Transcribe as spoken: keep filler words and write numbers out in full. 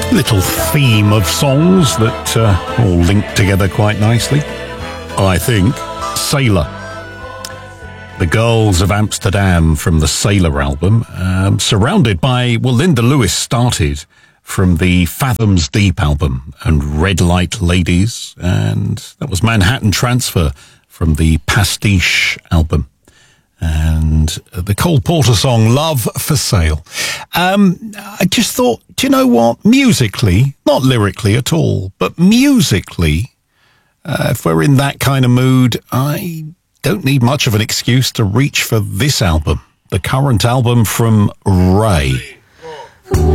Little theme of songs that uh, all link together quite nicely, I think. Sailor. The Girls of Amsterdam from the Sailor album, um, surrounded by, well, Linda Lewis started from the Fathoms Deep album and Red Light Ladies, and that was Manhattan Transfer from the Pastiche album. And the Cole Porter song, Love for Sale. Um, I just thought, do you know what? Musically, not lyrically at all, but musically, uh, if we're in that kind of mood, I don't need much of an excuse to reach for this album, the current album from Ray.